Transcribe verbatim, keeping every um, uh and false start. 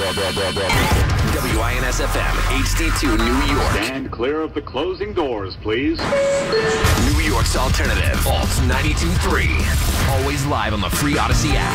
W I N S F M, H D two, New York. Stand clear of the closing doors, please. New York's alternative, Alt ninety-two point three. Always live on the free Odyssey app.